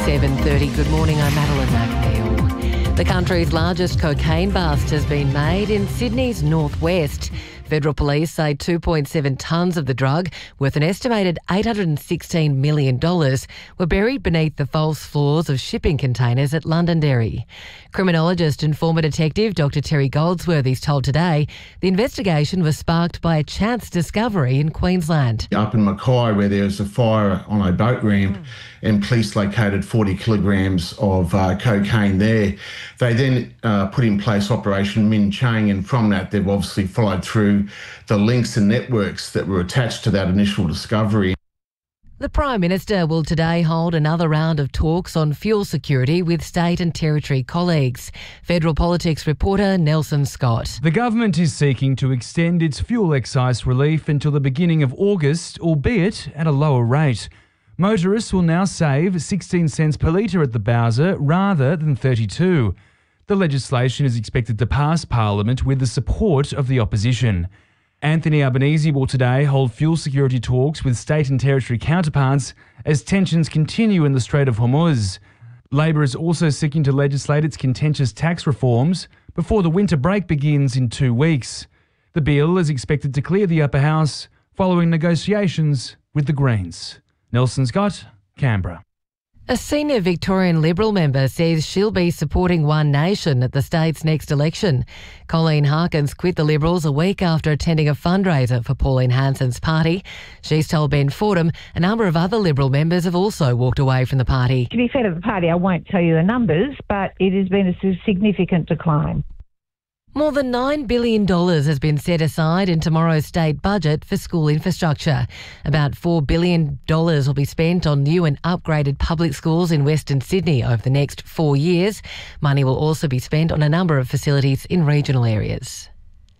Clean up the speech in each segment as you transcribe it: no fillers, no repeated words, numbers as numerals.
7:30. Good morning, I'm Madeline McNeil. The country's largest cocaine bust has been made in Sydney's northwest. Federal police say 2.7 tonnes of the drug, worth an estimated $816 million, were buried beneath the false floors of shipping containers at Londonderry. Criminologist and former detective Dr Terry Goldsworthy's told Today the investigation was sparked by a chance discovery in Queensland. Up in Mackay, where there was a fire on a boat ramp and police located 40 kilograms of cocaine there. They then put in place Operation Min Chang, and from that they've obviously followed through the links and networks that were attached to that initial discovery. The Prime Minister will today hold another round of talks on fuel security with state and territory colleagues. Federal Politics reporter Nelson Scott. The government is seeking to extend its fuel excise relief until the beginning of August, albeit at a lower rate. Motorists will now save 16 cents per litre at the Bowser rather than 32. The legislation is expected to pass Parliament with the support of the opposition. Anthony Albanese will today hold fuel security talks with state and territory counterparts as tensions continue in the Strait of Hormuz. Labor is also seeking to legislate its contentious tax reforms before the winter break begins in 2 weeks. The bill is expected to clear the upper house following negotiations with the Greens. Nelson Scott, Canberra. A senior Victorian Liberal member says she'll be supporting One Nation at the state's next election. Colleen Harkins quit the Liberals a week after attending a fundraiser for Pauline Hanson's party. She's told Ben Fordham a number of other Liberal members have also walked away from the party. To be fair to the party, I won't tell you the numbers, but it has been a significant decline. More than $9 billion has been set aside in tomorrow's state budget for school infrastructure. About $4 billion will be spent on new and upgraded public schools in Western Sydney over the next 4 years. Money will also be spent on a number of facilities in regional areas.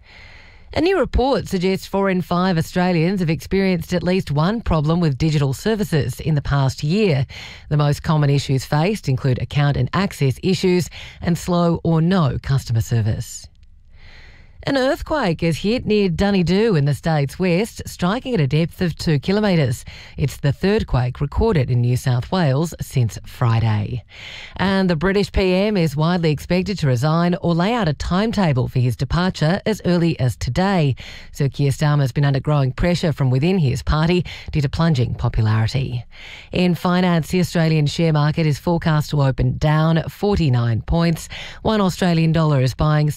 A new report suggests 4 in 5 Australians have experienced at least one problem with digital services in the past year. The most common issues faced include account and access issues and slow or no customer service. An earthquake has hit near Dunedoo in the state's west, striking at a depth of 2 kilometres. It's the third quake recorded in New South Wales since Friday. And the British PM is widely expected to resign or lay out a timetable for his departure as early as today. Sir Keir Starmer has been under growing pressure from within his party due to plunging popularity. In finance, the Australian share market is forecast to open down 49 points. One Australian dollar is buying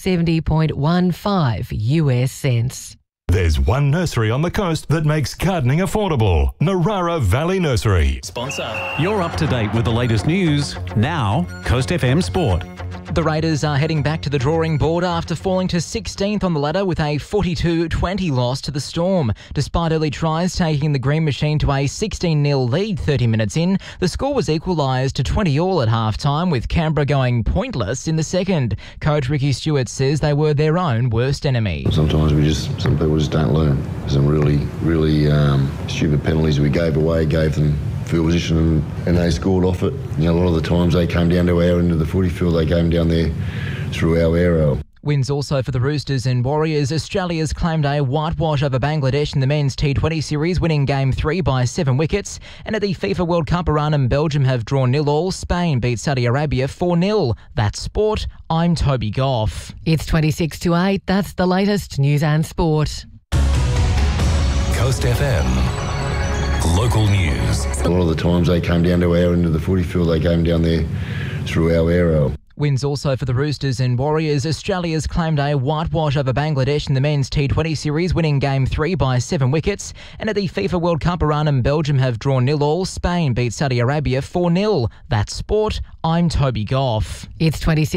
70.15 US cents. There's one nursery on the coast that makes gardening affordable. Narara Valley Nursery. Sponsor. You're up to date with the latest news. Now, Coast FM Sport. The Raiders are heading back to the drawing board after falling to 16th on the ladder with a 42-20 loss to the Storm. Despite early tries taking the Green Machine to a 16-0 lead 30 minutes in, the score was equalised to 20-all at half-time, with Canberra going pointless in the second. Coach Ricky Stewart says they were their own worst enemy. Sometimes some people just don't learn. Some really stupid penalties we gave away, gave them field position and they scored off it. You know, a lot of the times they came down to our end of the footy field, they came down there through our arrow. Wins also for the Roosters and Warriors. Australia's claimed a whitewash over Bangladesh in the men's T20 series, winning Game 3 by 7 wickets. And at the FIFA World Cup, Iran and Belgium have drawn 0-0. Spain beat Saudi Arabia 4-0. That's sport. I'm Toby Goff. It's 26 to 8. That's the latest news and sport. Coast FM. Local news. A lot of the times they came down to our end of the footy field, they came down there through our arrow. Wins also for the Roosters and Warriors. Australia's claimed a whitewash over Bangladesh in the men's T20 series, winning Game 3 by 7 wickets. And at the FIFA World Cup, Iran and Belgium have drawn 0-0. Spain beat Saudi Arabia 4-0. That's sport. I'm Toby Goff. It's 26.